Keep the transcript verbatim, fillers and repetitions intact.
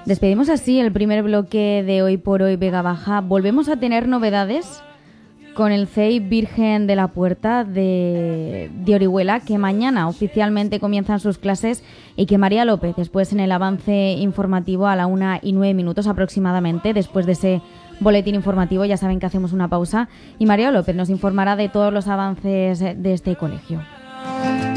Despedimos así el primer bloque de Hoy por Hoy Vega Baja. Volvemos a tener novedades con el C E I Virgen de la Puerta de, de Orihuela, que mañana oficialmente comienzan sus clases, y que María López, después en el avance informativo a la una y nueve minutos aproximadamente, después de ese boletín informativo, ya saben que hacemos una pausa, y María López nos informará de todos los avances de este colegio.